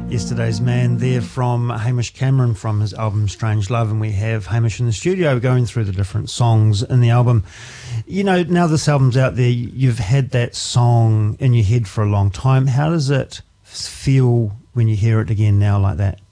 Yesterday's Man there from Hamish Cameron from his album Strange Love, and we have Hamish in the studio going through the different songs in the album. You know, now this album's out there, you've had that song in your head for a long time. How does it feel when you hear it again now like that?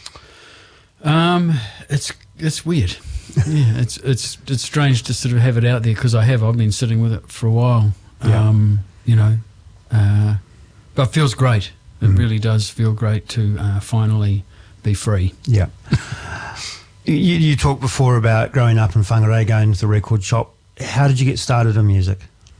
It's weird. Yeah, it's strange to sort of have it out there because I've been sitting with it for a while. Yeah. But it feels great. It really does feel great to finally be free. Yeah. You talked before about growing up in Whangarei, going to the record shop. How did you get started in music?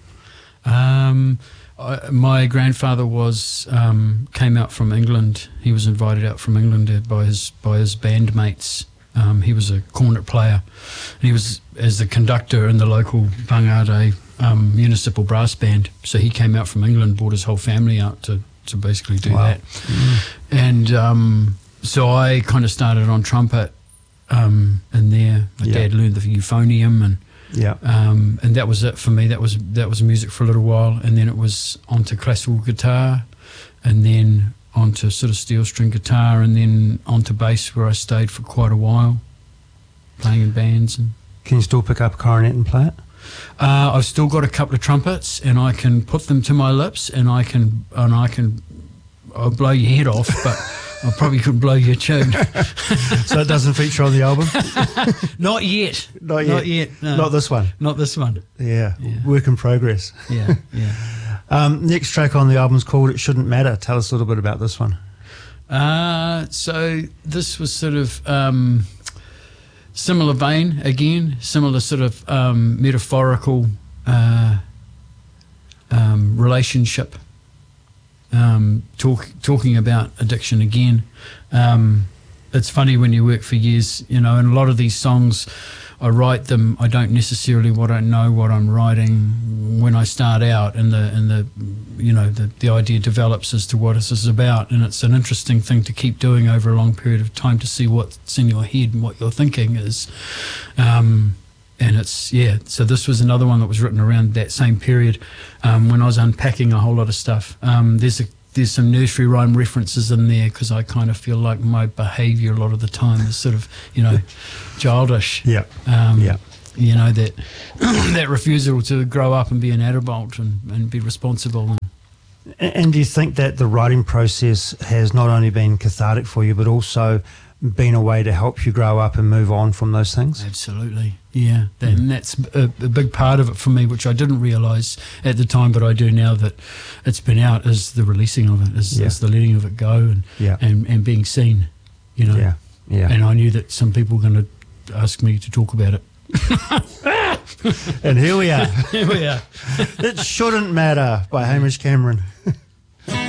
My grandfather came out from England. He was invited out from England by his bandmates. He was a cornet player, and he was as the conductor in the local Whangarei municipal brass band. So he came out from England, brought his whole family out to basically do that. And so I kind of started on trumpet in there. My dad learned the euphonium, and that was it for me. That was music for a little while, and then it was onto classical guitar, and then onto sort of steel string guitar, and then onto bass, where I stayed for quite a while, playing in bands. And can you still pick up a cornet and play it? I've still got a couple of trumpets, and I can put them to my lips, and I'll blow your head off, but I probably couldn't blow your tune. So it doesn't feature on the album? Not yet. Not yet. No. Not this one. Not this one. Yeah. Work in progress. Yeah. Next track on the album's called It Shouldn't Matter. Tell us a little bit about this one. So this was sort of similar vein again, similar sort of metaphorical relationship, talking about addiction again. It's funny when you work for years, and a lot of these songs, I write them, I don't necessarily know what I'm writing when I start out, and the idea develops as to what this is about, and it's an interesting thing to keep doing over a long period of time to see what's in your head and what you're thinking is. And so this was another one that was written around that same period when I was unpacking a whole lot of stuff. There's some nursery rhyme references in there because I kind of feel like my behaviour a lot of the time is sort of, childish. Yeah. That refusal to grow up and be an adult and be responsible. And do you think that the writing process has not only been cathartic for you, but also been a way to help you grow up and move on from those things? Absolutely, yeah. And that's a big part of it for me, which I didn't realise at the time, but I do now that it's been out, is the releasing of it, is the letting of it go and being seen, Yeah. And I knew that some people were going to ask me to talk about it. And here we are. Here we are. It Shouldn't Matter by Hamish Cameron.